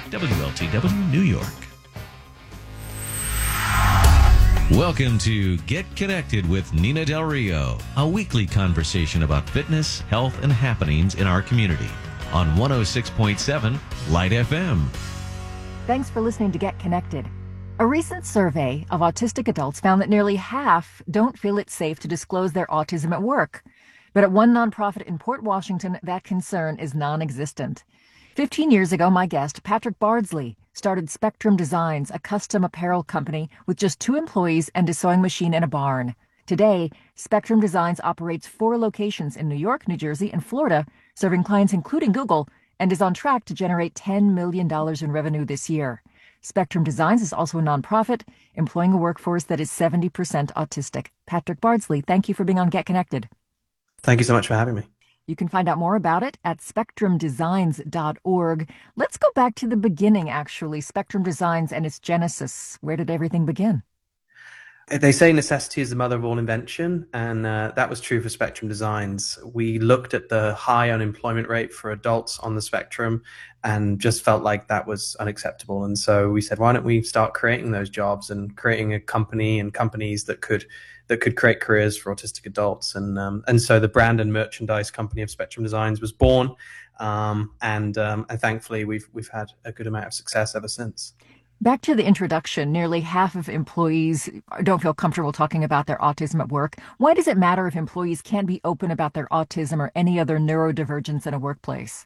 WLTW New York. Welcome to Get Connected with Nina Del Rio, a weekly conversation about fitness, health, and happenings in our community on 106.7 Light FM. Thanks for listening to Get Connected. A recent survey of autistic adults found that nearly half don't feel it's safe to disclose their autism at work. But at one nonprofit in Port Washington, that concern is non-existent. 15 years ago, my guest, Patrick Bardsley, started Spectrum Designs, a custom apparel company with just 2 employees and a sewing machine in a barn. Today, Spectrum Designs operates 4 locations in New York, New Jersey, and Florida, serving clients including Google, and is on track to generate $10 million in revenue this year. Spectrum Designs is also a nonprofit, employing a workforce that is 70% autistic. Patrick Bardsley, thank you for being on Get Connected. Thank you so much for having me. You can find out more about it at spectrumdesigns.org. Let's go back to the beginning, actually. Spectrum Designs and its genesis. Where did everything begin? They say necessity is the mother of all invention, and that was true for Spectrum Designs. We looked at the high unemployment rate for adults on the spectrum and just felt like that was unacceptable. And so we said, why don't we start creating those jobs and creating a company and companies that could create careers for autistic adults. And so the brand and merchandise company of Spectrum Designs was born, and thankfully we've had a good amount of success ever since. Back to the introduction, nearly half of employees don't feel comfortable talking about their autism at work. Why does it matter if employees can't be open about their autism or any other neurodivergence in a workplace?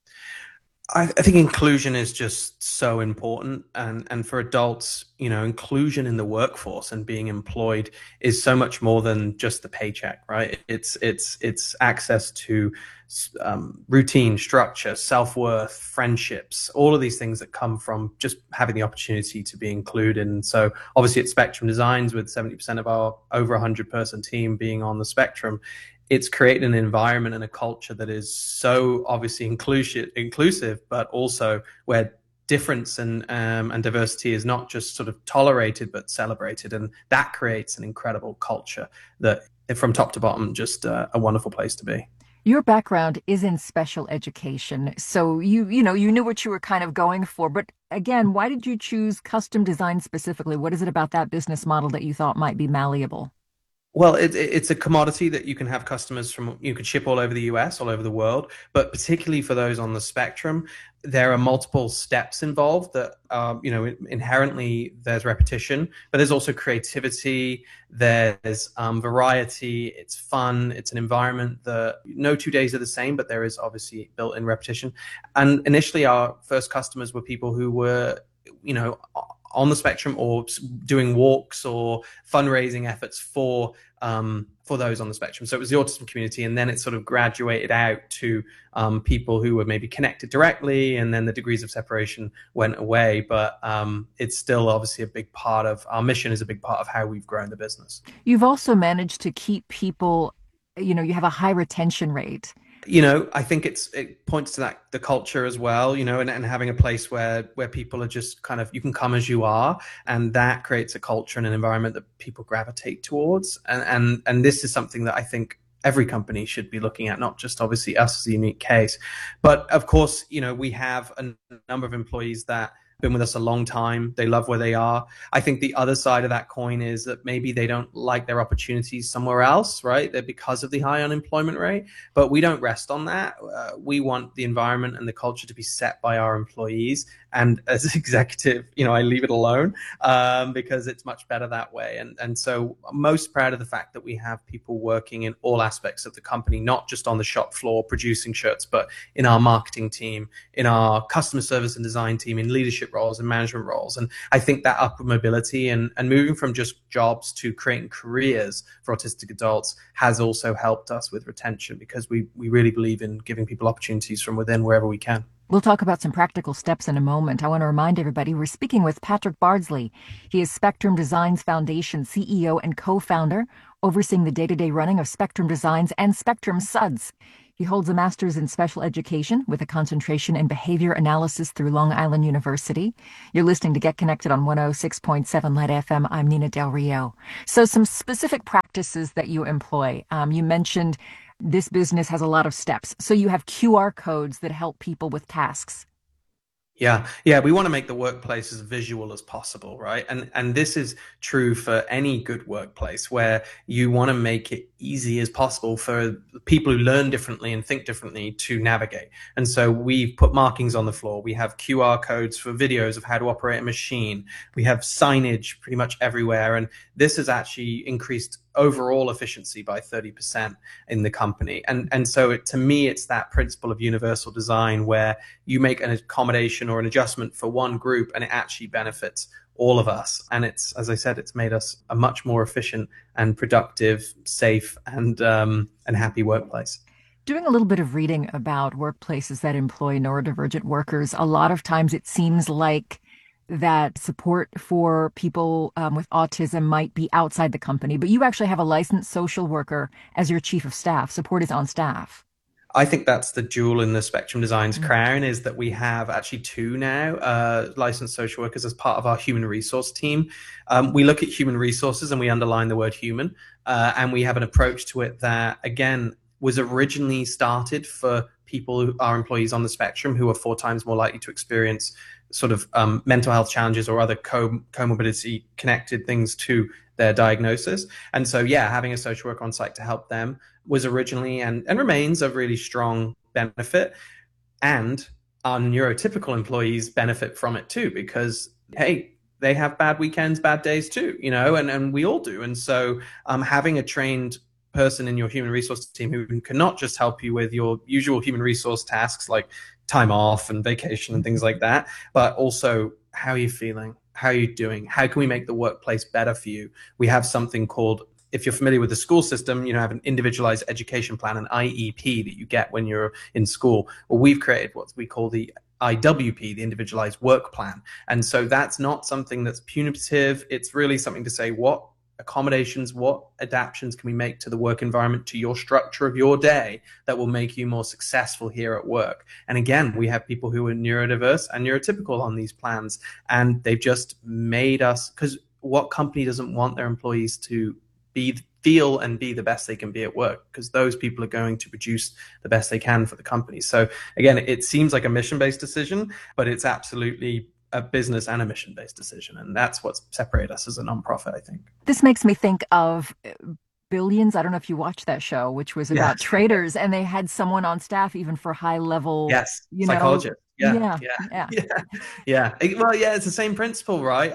I think inclusion is just so important, and for adults, inclusion in the workforce and being employed is so much more than just the paycheck, right? It's access to routine, structure, self-worth, friendships, all of these things that come from just having the opportunity to be included. And so obviously at Spectrum Designs, with 70% of our over 100-person team being on the spectrum, it's created an environment and a culture that is so obviously inclusive, but also where difference and diversity is not just sort of tolerated, but celebrated. And that creates an incredible culture that from top to bottom, just a wonderful place to be. Your background is in special education, so you knew what you were kind of going for. But again, why did you choose custom design specifically? What is it about that business model that you thought might be malleable? Well, it's a commodity that you can have customers from, you could ship all over the US, all over the world, but particularly for those on the spectrum, there are multiple steps involved that, inherently there's repetition, but there's also creativity, there's variety, it's fun, it's an environment that no 2 days are the same, but there is obviously built-in repetition. And initially our first customers were people who were, on the spectrum or doing walks or fundraising efforts for those on the spectrum. So it was the autism community, and then it sort of graduated out to people who were maybe connected directly, and then the degrees of separation went away. But it's still obviously a big part of our mission, is a big part of how we've grown the business. You've also managed to keep people, you have a high retention rate. I think it points to the culture as well, and having a place where people are just kind of, you can come as you are, and that creates a culture and an environment that people gravitate towards. And this is something that I think every company should be looking at, not just obviously us as a unique case. But of course, we have a number of employees that been with us a long time. They love where they are. I think the other side of that coin is that maybe they don't like their opportunities somewhere else, right? They're because of the high unemployment rate, but we don't rest on that. We want the environment and the culture to be set by our employees. And as executive, I leave it alone because it's much better that way. And so I'm most proud of the fact that we have people working in all aspects of the company, not just on the shop floor producing shirts, but in our marketing team, in our customer service and design team, in leadership roles and management roles. And I think that upward mobility and moving from just jobs to creating careers for autistic adults has also helped us with retention, because we really believe in giving people opportunities from within wherever we can. We'll talk about some practical steps in a moment. I want to remind everybody we're speaking with Patrick Bardsley. He is Spectrum Designs Foundation CEO and co-founder, overseeing the day-to-day running of Spectrum Designs and Spectrum Suds. He holds a master's in special education with a concentration in behavior analysis through Long Island University. You're listening to Get Connected on 106.7 Light FM. I'm Nina Del Rio. So some specific practices that you employ. You mentioned this business has a lot of steps. So you have QR codes that help people with tasks. Yeah, we want to make the workplace as visual as possible, right? And this is true for any good workplace where you want to make it easy as possible for people who learn differently and think differently to navigate. And so we've put markings on the floor. We have QR codes for videos of how to operate a machine. We have signage pretty much everywhere, and this has actually increased overall efficiency by 30% in the company. And so to me, it's that principle of universal design where you make an accommodation or an adjustment for one group and it actually benefits all of us. And it's, as I said, it's made us a much more efficient and productive, safe and happy workplace. Doing a little bit of reading about workplaces that employ neurodivergent workers, a lot of times it seems like that support for people with autism might be outside the company, but you actually have a licensed social worker as your chief of staff. Support is on staff. I think that's the jewel in the Spectrum Designs crown, is that we have actually two now licensed social workers as part of our human resource team. We look at human resources and we underline the word human, and we have an approach to it that, again, was originally started for people who are employees on the spectrum who are 4 times more likely to experience sort of mental health challenges or other comorbidity connected things to their diagnosis. And so, yeah, having a social worker on site to help them was originally and remains a really strong benefit. And our neurotypical employees benefit from it too, because, hey, they have bad weekends, bad days too, and we all do. And so having a trained person in your human resource team who can not just help you with your usual human resource tasks like time off and vacation and things like that, but also how are you feeling? How are you doing? How can we make the workplace better for you? We have something called, if you're familiar with the school system, have an individualized education plan, an IEP that you get when you're in school. Well, we've created what we call the IWP, the individualized work plan. And so that's not something that's punitive. It's really something to say, what accommodations, what adaptations can we make to the work environment, to your structure of your day that will make you more successful here at work? And again, we have people who are neurodiverse and neurotypical on these plans, and they've just made us, because what company doesn't want their employees to feel and be the best they can be at work, because those people are going to produce the best they can for the company. So again, it seems like a mission-based decision, but it's absolutely a business and a mission-based decision. And that's what's separated us as a nonprofit, I think. This makes me think of Billions. I don't know if you watched that show, which was about traders, and they had someone on staff even for high level, psychologist. Yeah. Well, yeah, it's the same principle, right?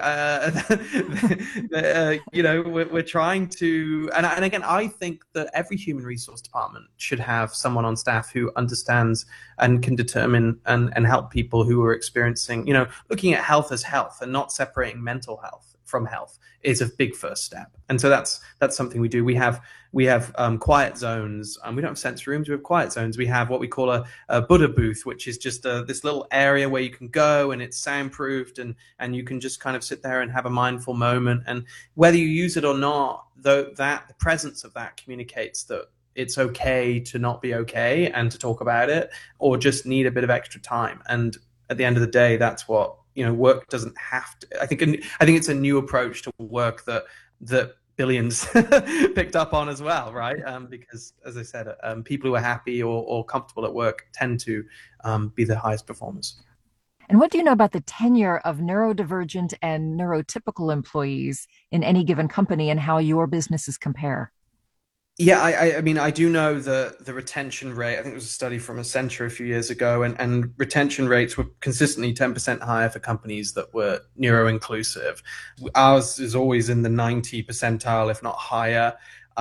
We're trying to, and again, I think that every human resource department should have someone on staff who understands and can determine and help people who are experiencing, looking at health as health and not separating mental health from health is a big first step. And so that's something we do. We have quiet zones, and we don't have sensory rooms. We have quiet zones. We have what we call a Buddha booth, which is just this little area where you can go and it's soundproofed, and you can just kind of sit there and have a mindful moment. And whether you use it or not, the presence of that communicates that it's okay to not be okay and to talk about it, or just need a bit of extra time. And at the end of the day, that's what, work doesn't have to. I think it's a new approach to work that Billions picked up on as well, right? Because, as I said, people who are happy or comfortable at work tend to be the highest performers. And what do you know about the tenure of neurodivergent and neurotypical employees in any given company, and how your businesses compare? Yeah, I mean, I do know the retention rate. I think it was a study from Accenture a few years ago, and retention rates were consistently 10% higher for companies that were neuro-inclusive. Ours is always in the 90 percentile, if not higher.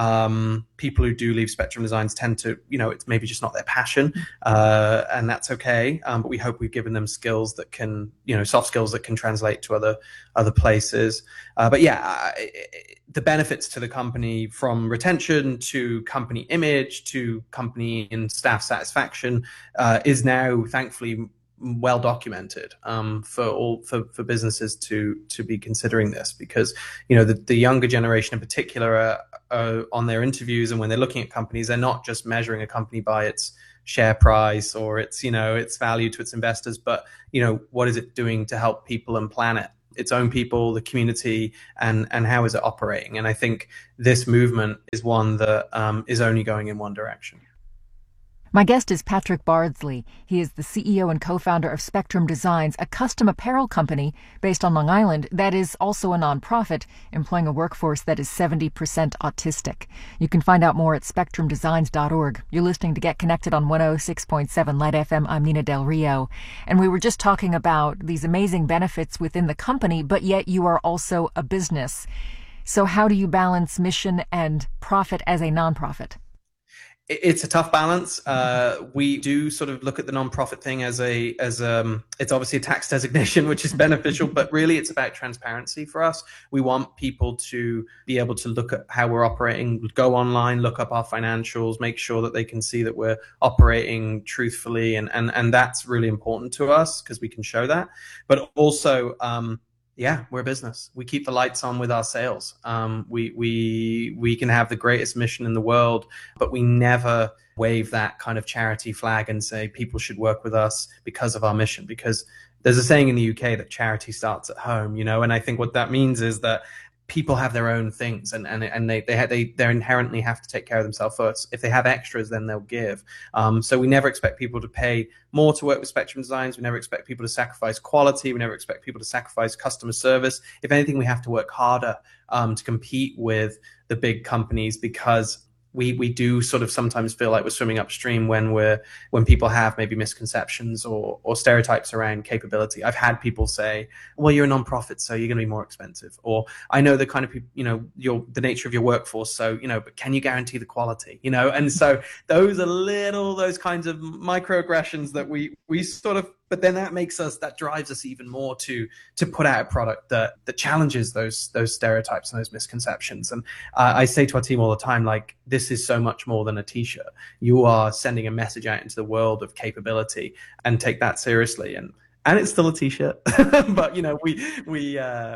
People who do leave Spectrum Designs tend to, it's maybe just not their passion, and that's okay. But we hope we've given them skills that can, soft skills that can translate to other places. But yeah, the benefits to the company, from retention to company image to company and staff satisfaction, is now thankfully well documented for businesses to be considering this, because the younger generation in particular are on their interviews, and when they're looking at companies, they're not just measuring a company by its share price or its value to its investors, but what is it doing to help people and planet, its own people, the community, and how is it operating? And I think this movement is one that is only going in one direction. My guest is Patrick Bardsley. He is the CEO and co-founder of Spectrum Designs, a custom apparel company based on Long Island that is also a nonprofit, employing a workforce that is 70% autistic. You can find out more at spectrumdesigns.org. You're listening to Get Connected on 106.7 Light FM. I'm Nina Del Rio. And we were just talking about these amazing benefits within the company, but yet you are also a business. So how do you balance mission and profit as a nonprofit? It's a tough balance. We do sort of look at the nonprofit thing as it's obviously a tax designation, which is beneficial, but really it's about transparency for us. We want people to be able to look at how we're operating, go online, look up our financials, make sure that they can see that we're operating truthfully. And that's really important to us because we can show that. But also, yeah, we're a business. We keep the lights on with our sales. We can have the greatest mission in the world, but we never wave that kind of charity flag and say people should work with us because of our mission. Because there's a saying in the UK that charity starts at home, and I think what that means is that people have their own things and they inherently have to take care of themselves first. If they have extras, then they'll give. So we never expect people to pay more to work with Spectrum Designs. We never expect people to sacrifice quality. We never expect people to sacrifice customer service. If anything, we have to work harder to compete with the big companies because we do sort of sometimes feel like we're swimming upstream when people have maybe misconceptions or stereotypes around capability. I've had people say, well, you're a nonprofit, so you're going to be more expensive. Or I know the kind of people, the nature of your workforce. So, but can you guarantee the quality, And so those kinds of microaggressions that we sort of, but then that drives us even more to put out a product that challenges those stereotypes and those misconceptions. And I say to our team all the time, like, this is so much more than a t-shirt. You are sending a message out into the world of capability, and take that seriously. And it's still a t-shirt, but we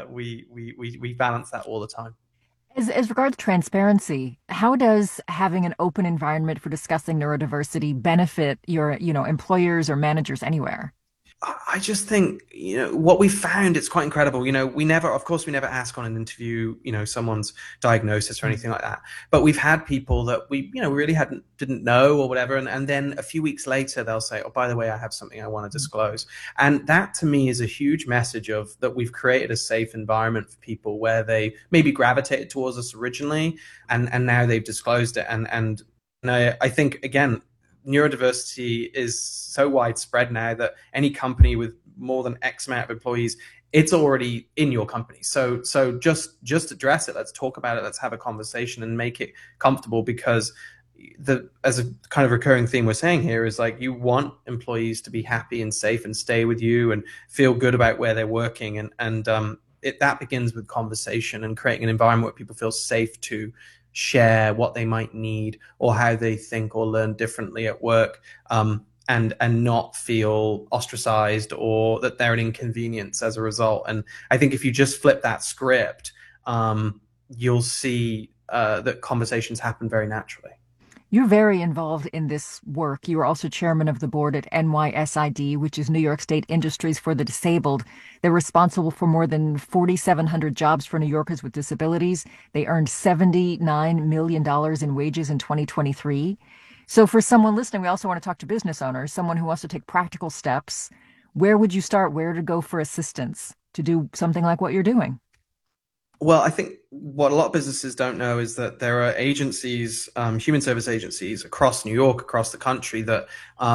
balance that all the time. As regards transparency, how does having an open environment for discussing neurodiversity benefit your, employers or managers anywhere? I just think, what we found, it's quite incredible. We never ask on an interview, someone's diagnosis or anything like that. But we've had people that we, really didn't know or whatever. And then a few weeks later, they'll say, oh, by the way, I have something I want to disclose. And that to me is a huge message of that we've created a safe environment for people where they maybe gravitated towards us originally and now they've disclosed it. And I think, again, neurodiversity is so widespread now that any company with more than X amount of employees, it's already in your company. So just address it. Let's talk about it. Let's have a conversation and make it comfortable, because as a kind of recurring theme we're saying here is, like, you want employees to be happy and safe and stay with you and feel good about where they're working. And that begins with conversation and creating an environment where people feel safe to share what they might need or how they think or learn differently at work, and not feel ostracized or that they're an inconvenience as a result. And I think if you just flip that script, you'll see that conversations happen very naturally. You're very involved in this work. You are also chairman of the board at NYSID, which is New York State Industries for the Disabled. They're responsible for more than 4,700 jobs for New Yorkers with disabilities. They earned $79 million in wages in 2023. So for someone listening, we also want to talk to business owners, someone who wants to take practical steps. Where would you start? Where to go for assistance to do something like what you're doing? Well, I think what a lot of businesses don't know is that there are agencies, human service agencies across New York, across the country, that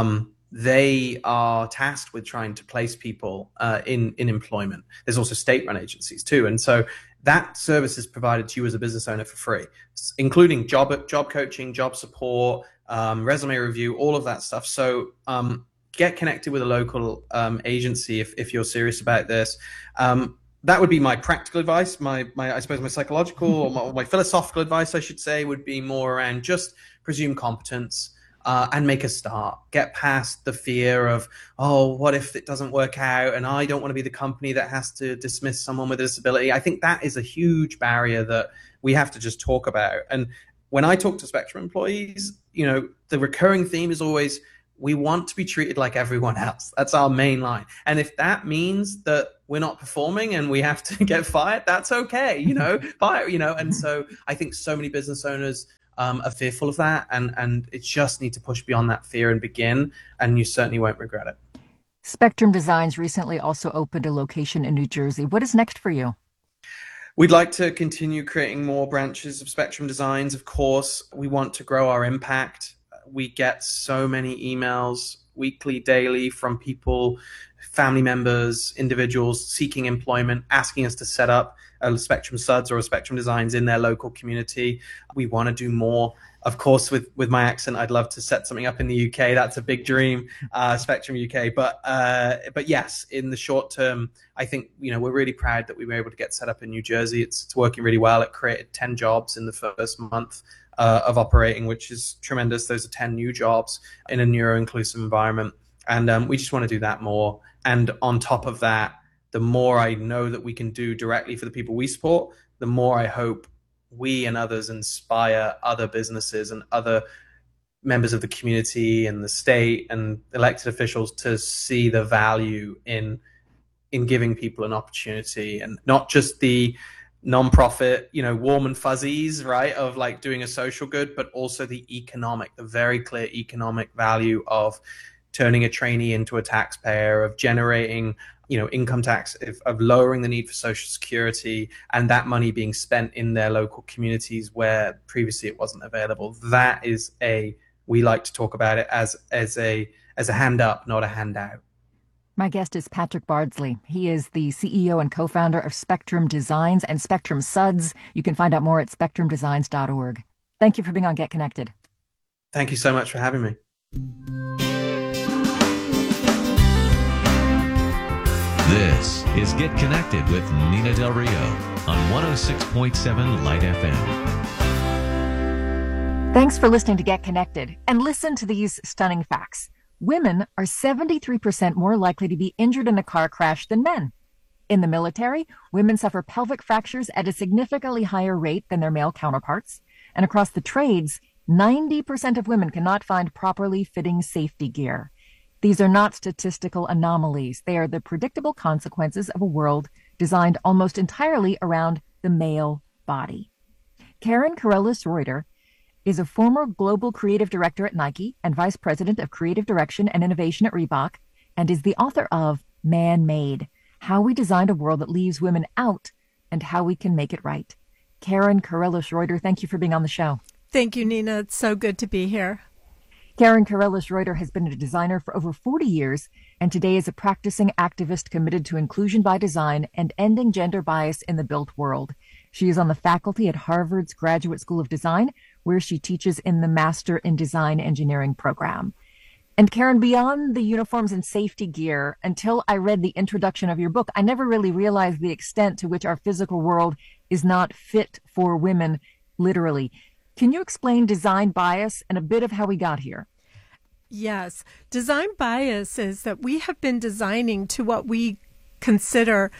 they are tasked with trying to place people in employment. There's also state-run agencies too. And so that service is provided to you as a business owner for free, including job coaching, job support, resume review, all of that stuff. So get connected with a local agency if you're serious about this. That would be my practical advice. I suppose my psychological or my philosophical advice, I should say, would be more around just presume competence and make a start. Get past the fear of, oh, what if it doesn't work out? And I don't want to be the company that has to dismiss someone with a disability. I think that is a huge barrier that we have to just talk about. And when I talk to Spectrum employees, the recurring theme is always, we want to be treated like everyone else. That's our main line. And if that means that we're not performing and we have to get fired, that's okay, fire, And so I think so many business owners are fearful of that. And it just need to push beyond that fear and begin, and you certainly won't regret it. Spectrum Designs recently also opened a location in New Jersey. What is next for you? We'd like to continue creating more branches of Spectrum Designs. Of course, we want to grow our impact. We get so many emails weekly, daily from people, family members, individuals seeking employment, asking us to set up a Spectrum Suds or a Spectrum Designs in their local community. We want to do more. Of course, with my accent, I'd love to set something up in the UK. That's a big dream, Spectrum UK. But yes, in the short term, I think we're really proud that we were able to get set up in New Jersey. It's working really well. It created 10 jobs in the first month of operating, which is tremendous. Those are 10 new jobs in a neuro-inclusive environment, and we just want to do that more. And on top of that, the more I know that we can do directly for the people we support, the more I hope we and others inspire other businesses and other members of the community and the state and elected officials to see the value in giving people an opportunity, and not just the nonprofit, warm and fuzzies, right, of like doing a social good, but also the very clear economic value of turning a trainee into a taxpayer, of generating income tax, of lowering the need for Social Security, and that money being spent in their local communities where previously it wasn't available. That is we like to talk about it as a hand up, not a handout. My guest is Patrick Bardsley. He is the CEO and co-founder of Spectrum Designs and Spectrum Suds. You can find out more at spectrumdesigns.org. Thank you for being on Get Connected. Thank you so much for having me. This is Get Connected with Nina Del Rio on 106.7 Light FM. Thanks for listening to Get Connected. And listen to these stunning facts. Women are 73% more likely to be injured in a car crash than men. In the military, women suffer pelvic fractures at a significantly higher rate than their male counterparts. And across the trades, 90% of women cannot find properly fitting safety gear. These are not statistical anomalies. They are the predictable consequences of a world designed almost entirely around the male body. Karen Karelis-Reuter is a former global creative director at Nike and vice president of creative direction and innovation at Reebok, and is the author of Man-Made: How We Designed a World That Leaves Women Out and How We Can Make It Right. Karen Karelis-Reuter, thank you for being on the show. Thank you, Nina. It's so good to be here. Karen Karelis-Reuter has been a designer for over 40 years and today is a practicing activist committed to inclusion by design and ending gender bias in the built world. She is on the faculty at Harvard's Graduate School of Design, where she teaches in the Master in Design Engineering program. And Karen, beyond the uniforms and safety gear, until I read the introduction of your book, I never really realized the extent to which our physical world is not fit for women, literally. Can you explain design bias and a bit of how we got here? Yes. Design bias is that we have been designing to what we consider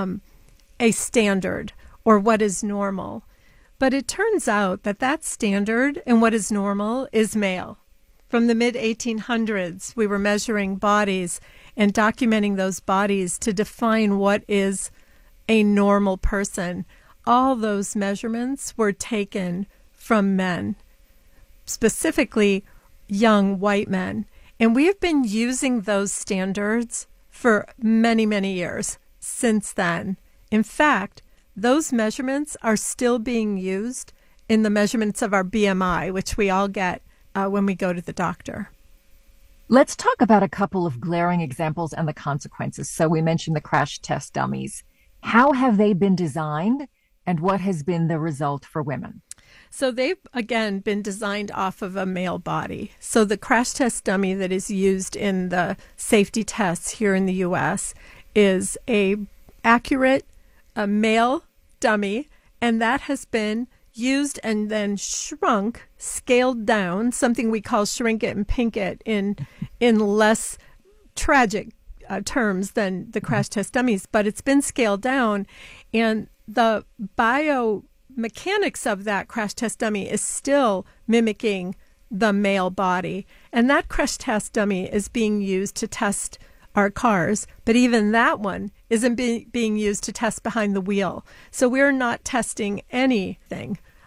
a standard or what is normal. But it turns out that that standard and what is normal is male. From the mid-1800s, we were measuring bodies and documenting those bodies to define what is a normal person. All those measurements were taken from men, specifically young white men. And we have been using those standards for many, many years since then. In fact, those measurements are still being used in the measurements of our BMI, which we all get when we go to the doctor. Let's talk about a couple of glaring examples and the consequences. So we mentioned the crash test dummies. How have they been designed and what has been the result for women? So they've, again, been designed off of a male body. So the crash test dummy that is used in the safety tests here in the U.S. is a accurate male dummy, and that has been used and then shrunk, scaled down, something we call shrink it and pink it in less tragic terms than the crash test dummies, but it's been scaled down, and the biomechanics of that crash test dummy is still mimicking the male body. And that crash test dummy is being used to test our cars, but even that one isn't being used to test behind the wheel. So we're not testing anything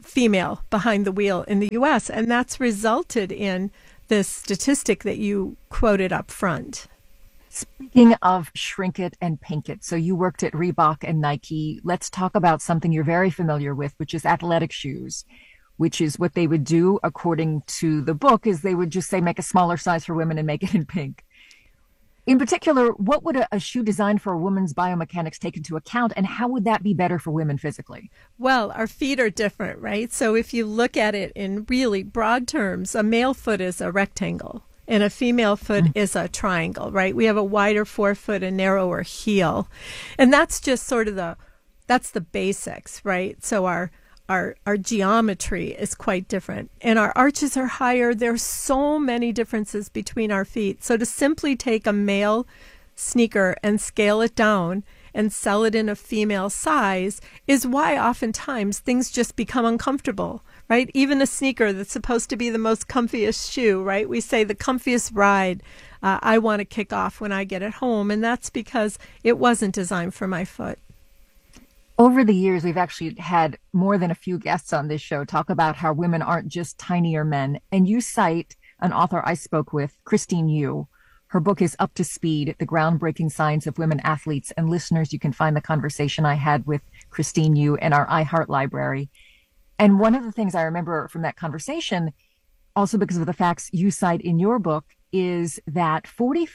female behind the wheel in the U.S., and that's resulted in this statistic that you quoted up front. Speaking of shrink it and pink it, so you worked at Reebok and Nike. Let's talk about something you're very familiar with, which is athletic shoes, which is what they would do, according to the book, is they would just say make a smaller size for women and make it in pink. In particular, what would a shoe designed for a woman's biomechanics take into account, and how would that be better for women physically? Well, our feet are different, right? So if you look at it in really broad terms, a male foot is a rectangle and a female foot is a triangle, right? We have a wider forefoot, a narrower heel. And that's just sort of that's the basics, right? So our geometry is quite different, and our arches are higher. There's so many differences between our feet. So to simply take a male sneaker and scale it down and sell it in a female size is why oftentimes things just become uncomfortable, right? Even a sneaker that's supposed to be the most comfiest shoe, right? We say the comfiest ride I want to kick off when I get it home, and that's because it wasn't designed for my foot. Over the years, we've actually had more than a few guests on this show talk about how women aren't just tinier men. And you cite an author I spoke with, Christine Yu. Her book is Up to Speed, The Groundbreaking Science of Women Athletes. And listeners, you can find the conversation I had with Christine Yu in our iHeart library. And one of the things I remember from that conversation, also because of the facts you cite in your book, is that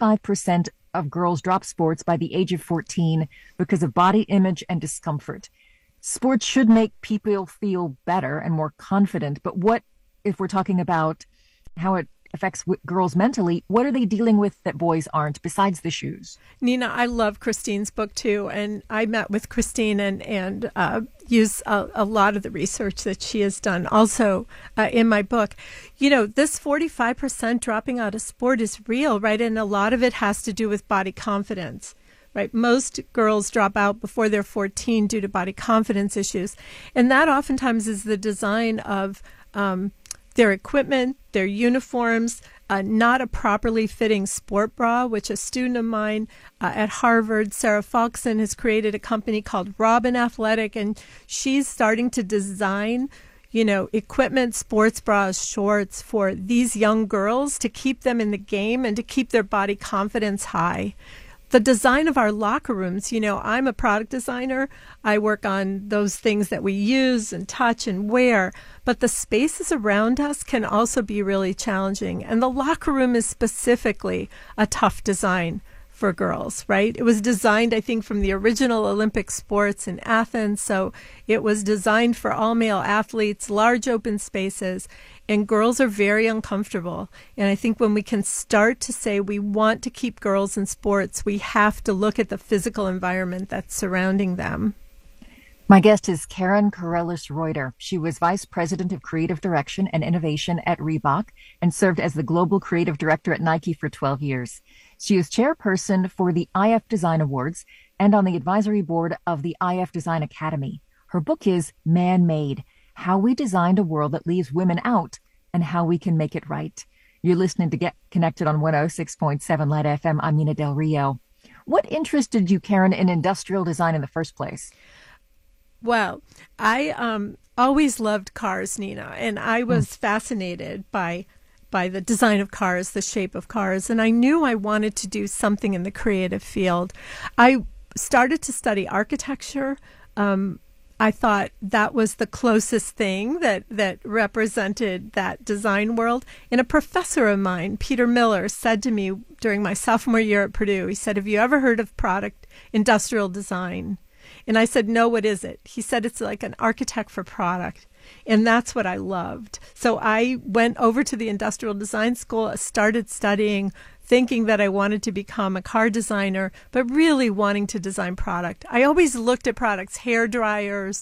45% of girls drop sports by the age of 14 because of body image and discomfort. Sports should make people feel better and more confident, but what if we're talking about how it affects girls mentally? What are they dealing with that boys aren't besides the shoes? Nina, I love Christine's book too, and I met with Christine and use a lot of the research that she has done also in my book. You know, this 45% dropping out of sport is real, right? And a lot of it has to do with body confidence, right? Most girls drop out before they're 14 due to body confidence issues. And that oftentimes is the design of their equipment, their uniforms, not a properly fitting sport bra, which a student of mine at Harvard, Sarah Falkson, has created a company called Robin Athletic, and she's starting to design, equipment, sports bras, shorts for these young girls to keep them in the game and to keep their body confidence high. The design of our locker rooms, I'm a product designer. I work on those things that we use and touch and wear, but the spaces around us can also be really challenging. And the locker room is specifically a tough design for girls, right? It was designed, I think, from the original Olympic sports in Athens. So it was designed for all male athletes, large open spaces, and girls are very uncomfortable. And I think when we can start to say we want to keep girls in sports, we have to look at the physical environment that's surrounding them. My guest is Karen Corellis-Reuter. She was Vice President of Creative Direction and Innovation at Reebok and served as the Global Creative Director at Nike for 12 years. She is chairperson for the IF Design Awards and on the advisory board of the IF Design Academy. Her book is Man-Made: How We Designed a World That Leaves Women Out and How We Can Make It Right. You're listening to Get Connected on 106.7 Light FM. I'm Nina Del Rio. What interested you, Karen, in industrial design in the first place? Well, I always loved cars, Nina, and I was fascinated by the design of cars, the shape of cars, and I knew I wanted to do something in the creative field. I started to study architecture. I thought that was the closest thing that represented that design world. And a professor of mine, Peter Miller, said to me during my sophomore year at Purdue, he said, "Have you ever heard of product industrial design?" And I said, "No, what is it?" He said, "It's like an architect for product." And that's what I loved. So I went over to the industrial design school, started studying, thinking that I wanted to become a car designer, but really wanting to design product. I always looked at products, hair dryers,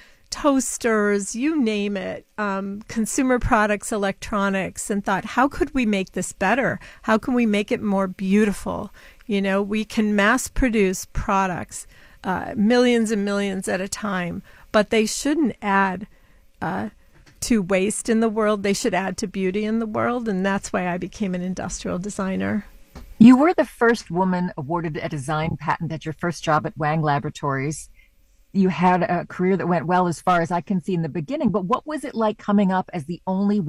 toasters, you name it, consumer products, electronics, and thought, how could we make this better? How can we make it more beautiful? We can mass produce products, millions and millions at a time, but they shouldn't add to waste in the world. They should add to beauty in the world, and that's why I became an industrial designer. You were the first woman awarded a design patent at your first job at Wang Laboratories. you had a career that went well as far as I can see in the beginning, but what was it like coming up as the only